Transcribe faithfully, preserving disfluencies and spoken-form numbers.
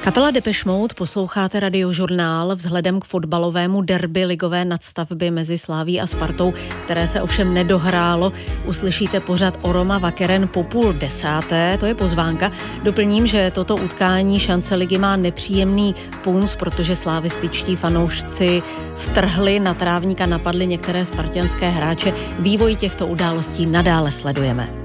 Kapela Depeche Mode, posloucháte Radiožurnál. Vzhledem k fotbalovému derby ligové nadstavby mezi Slavií a Spartou, které se ovšem nedohrálo, uslyšíte pořad o Roma Vakeren po půl desáté, to je pozvánka. Doplním, že toto utkání šance ligy má nepříjemný punc, protože slavističtí fanoušci vtrhli na trávník a napadli některé spartanské hráče. Vývoj těchto událostí nadále sledujeme.